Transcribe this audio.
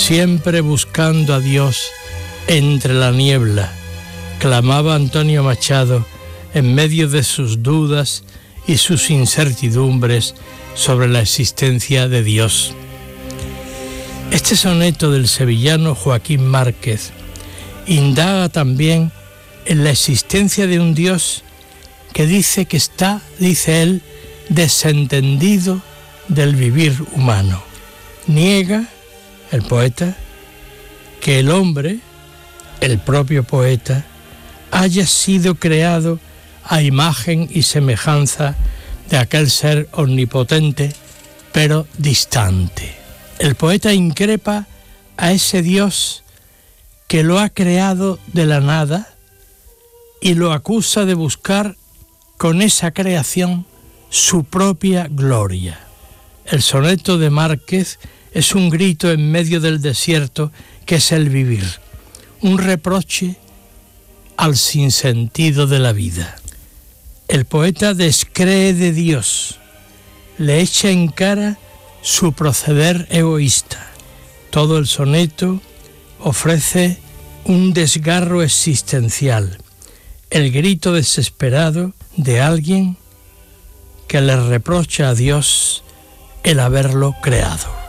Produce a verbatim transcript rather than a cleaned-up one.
siempre buscando a Dios entre la niebla, clamaba Antonio Machado en medio de sus dudas y sus incertidumbres sobre la existencia de Dios. Este soneto del sevillano Joaquín Márquez indaga también en la existencia de un Dios que dice que está, dice él, desentendido del vivir humano. Niega, el poeta, que el hombre, el propio poeta, haya sido creado a imagen y semejanza de aquel ser omnipotente, pero distante. El poeta increpa a ese Dios que lo ha creado de la nada y lo acusa de buscar con esa creación su propia gloria. El soneto de Márquez es un grito en medio del desierto que es el vivir, un reproche al sinsentido de la vida. El poeta descree de Dios, le echa en cara su proceder egoísta. Todo el soneto ofrece un desgarro existencial, el grito desesperado de alguien que le reprocha a Dios el haberlo creado.